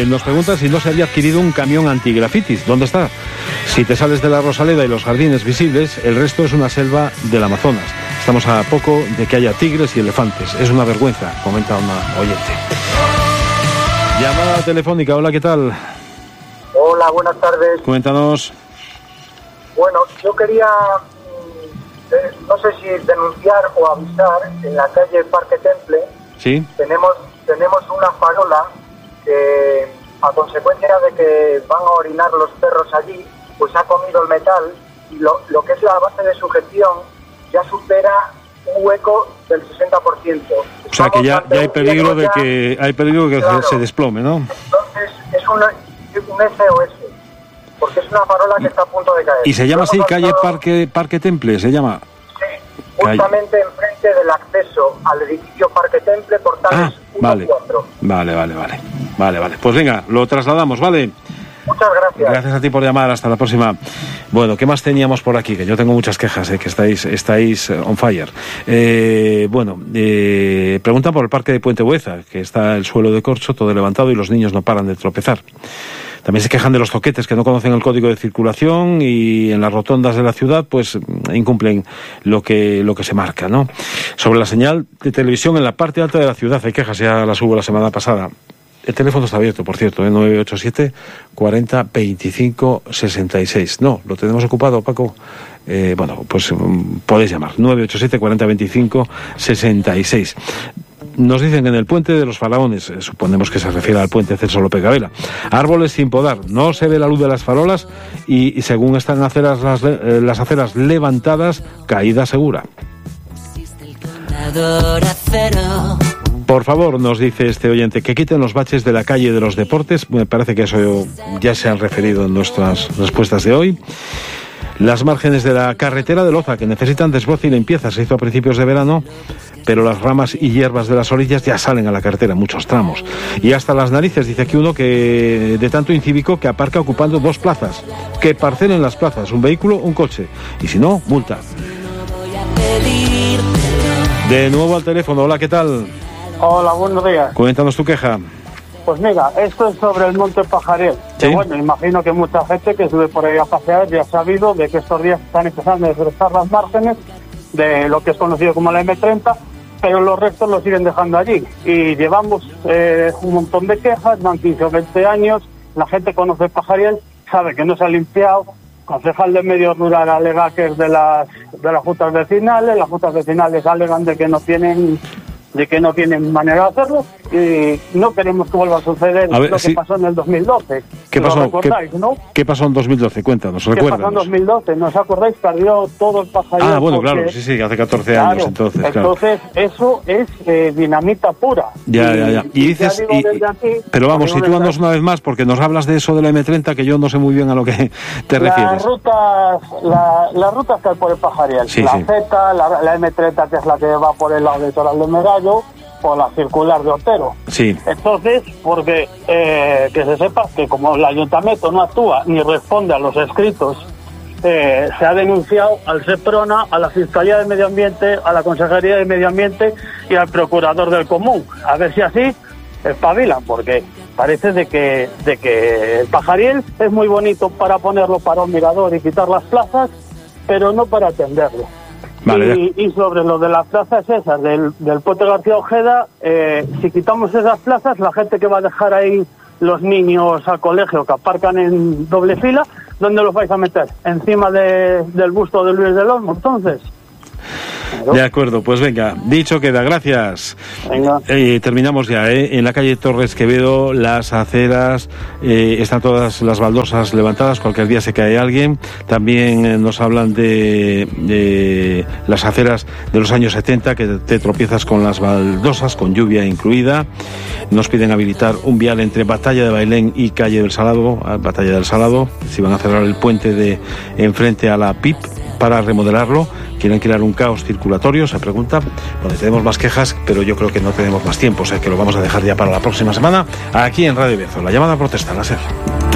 nos pregunta si no se había adquirido un camión antigrafitis. ¿Dónde está? Si te sales de la Rosaleda y los jardines visibles, el resto es una selva del Amazonas. Estamos a poco de que haya tigres y elefantes. Es una vergüenza, comenta una oyente. Llamada telefónica. Hola, ¿qué tal? Hola, buenas tardes. Cuéntanos. Bueno, yo quería, no sé si denunciar o avisar, en la calle Parque Temple. Sí. Tenemos una farola que, a consecuencia de que van a orinar los perros allí, pues ha comido el metal y lo que es la base de sujeción ya supera un hueco del 60%. O sea que ya hay peligro de que claro, se desplome, ¿no? Entonces es un SOS, porque es una farola que está a punto de caer. ¿Y se llama así, calle Parque Temple, se llama? Sí, justamente enfrente del acceso al edificio Parque Temple, portales 1-4. Vale. Pues venga, lo trasladamos, ¿vale? Muchas gracias. Gracias a ti por llamar, hasta la próxima. Bueno, ¿qué más teníamos por aquí? Que yo tengo muchas quejas, que estáis on fire. Preguntan por el parque de Puente Bueza, que está el suelo de corcho todo levantado y los niños no paran de tropezar. También se quejan de los toquetes que no conocen el código de circulación y en las rotondas de la ciudad pues incumplen lo que se marca, ¿no? Sobre la señal de televisión en la parte alta de la ciudad hay quejas, ya las hubo la semana pasada. El teléfono está abierto, por cierto, 987 40 25 66. No, lo tenemos ocupado, Paco. Pues podéis llamar, 987 40 25 66. Nos dicen que en el puente de los Faraones, suponemos que se refiere al puente Celso López Gavela, árboles sin podar, no se ve la luz de las farolas y según están las aceras levantadas, caída segura. Por favor, nos dice este oyente, que quiten los baches de la calle de los deportes. Me parece que eso ya se han referido en nuestras respuestas de hoy. Las márgenes de la carretera de Loza, que necesitan desbroce y limpieza, se hizo a principios de verano, pero las ramas y hierbas de las orillas ya salen a la carretera en muchos tramos. Y hasta las narices, dice aquí uno, que de tanto incívico que aparca ocupando 2 plazas. Que parcelen las plazas, un vehículo, un coche. Y si no, multa. De nuevo al teléfono. Hola, ¿qué tal? Hola, buenos días. Cuéntanos tu queja. Pues mira, esto es sobre el Monte Pajariel. ¿Sí? Que bueno, imagino que mucha gente que sube por ahí a pasear ya ha sabido de que estos días están empezando a desbrozar las márgenes de lo que es conocido como la M30, pero los restos los siguen dejando allí. Y llevamos un montón de quejas, van 15 o 20 años, la gente conoce Pajariel, sabe que no se ha limpiado. Concejal de Medio Rural alega que es de las juntas vecinales, las juntas vecinales alegan de que no tienen manera de hacerlo y no queremos que vuelva a suceder lo que pasó en el 2012. ¿Qué pasó? ¿Lo recordáis, no? ¿Qué pasó en 2012? Cuéntanos, recuérdanos. ¿Qué pasó en 2012? ¿No os acordáis? Perdió todo el Pajariel. Ah, bueno, claro, sí, hace 14 años entonces. Entonces, eso es dinamita pura. Ya. Y dices, pero vamos, sitúanos una vez más, porque nos hablas de eso de la M30, que yo no sé muy bien a lo que te refieres. Las rutas que hay por el Pajariel, Z, la M30, que es la que va por el lado de Toral de Merallo, o la circular de Otero. Sí. Entonces, porque que se sepa que como el ayuntamiento no actúa ni responde a los escritos, se ha denunciado al SEPRONA, a la Fiscalía de Medio Ambiente, a la Consejería de Medio Ambiente y al Procurador del Común. A ver si así espabilan, porque parece de que el Pajariel es muy bonito para ponerlo para un mirador y quitar las plazas, pero no para atenderlo. Vale, y sobre lo de las plazas esas del Puente García Ojeda, si quitamos esas plazas, la gente que va a dejar ahí los niños al colegio que aparcan en doble fila, ¿dónde los vais a meter? ¿Encima del busto de Luis del Olmo, entonces? De acuerdo, pues venga, dicho queda, gracias. Venga. Terminamos ya, en la calle Torres Quevedo, las aceras, están todas las baldosas levantadas, cualquier día se cae alguien. También nos hablan de las aceras de los años 70, que te tropiezas con las baldosas, con lluvia incluida. Nos piden habilitar un vial entre Batalla de Bailén y Calle del Salado, Batalla del Salado. Si van a cerrar el puente de enfrente a la PIP para remodelarlo, quieren crear un caos circulatorio, se pregunta. Bueno, tenemos más quejas, pero yo creo que no tenemos más tiempo, o sea que lo vamos a dejar ya para la próxima semana, aquí en Radio Bierzo. La llamada protesta, la SER.